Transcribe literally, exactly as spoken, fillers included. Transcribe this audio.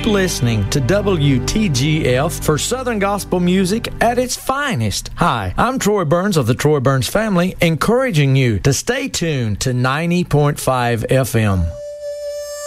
Keep listening to W T G F for Southern Gospel music at its finest. Hi, I'm Troy Burns of the Troy Burns family, encouraging you to stay tuned to ninety point five F M.